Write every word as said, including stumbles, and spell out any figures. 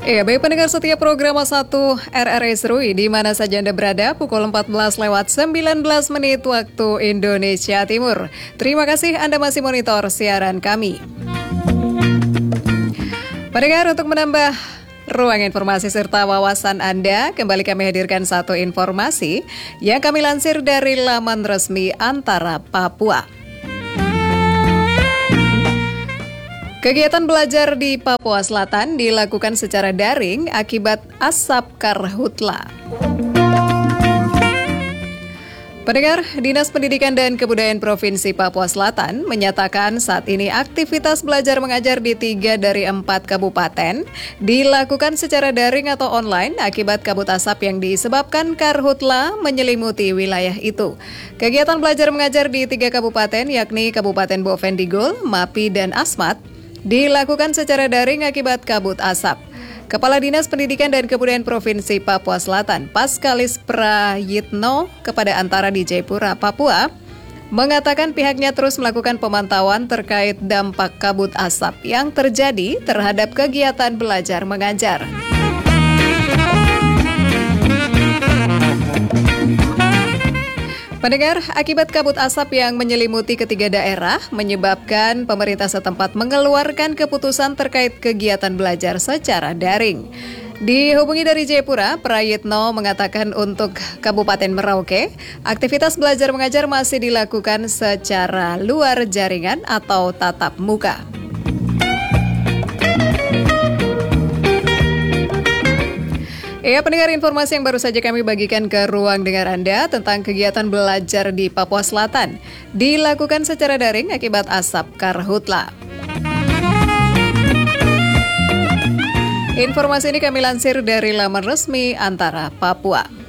Iya, baik pendengar setiap program satu R R I Serui di mana saja Anda berada, pukul empat belas lewat sembilan belas menit waktu Indonesia Timur. Terima kasih Anda masih monitor siaran kami. Pendengar, untuk menambah ruang informasi serta wawasan Anda, kembali kami hadirkan satu informasi yang kami lansir dari laman resmi Antara Papua. Kegiatan belajar di Papua Selatan dilakukan secara daring akibat asap karhutla. Pendengar, Dinas Pendidikan dan Kebudayaan Provinsi Papua Selatan menyatakan saat ini aktivitas belajar mengajar di tiga dari empat kabupaten dilakukan secara daring atau online akibat kabut asap yang disebabkan karhutla menyelimuti wilayah itu. Kegiatan belajar mengajar di tiga kabupaten yakni Kabupaten Bovendigul, Mapi, dan Asmat dilakukan secara daring akibat kabut asap. Kepala Dinas Pendidikan dan Kebudayaan Provinsi Papua Selatan, Paskalis Prayitno kepada Antara di Jayapura, Papua, mengatakan pihaknya terus melakukan pemantauan terkait dampak kabut asap yang terjadi terhadap kegiatan belajar mengajar. Pendengar, akibat kabut asap yang menyelimuti ketiga daerah menyebabkan pemerintah setempat mengeluarkan keputusan terkait kegiatan belajar secara daring. Dihubungi dari Jayapura, Prayitno mengatakan untuk Kabupaten Merauke, aktivitas belajar mengajar masih dilakukan secara luar jaringan atau tatap muka. Ya, pendengar, informasi yang baru saja kami bagikan ke ruang dengar Anda tentang kegiatan belajar di Papua Selatan dilakukan secara daring akibat asap karhutla. Informasi ini kami lansir dari laman resmi Antara Papua.